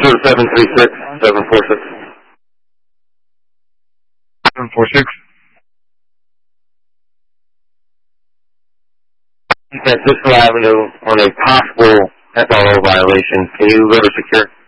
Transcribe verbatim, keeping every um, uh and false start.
Answer seven three six, seven four six. seven four six. Francisco Avenue on a possible F L O violation. Can you go to secure?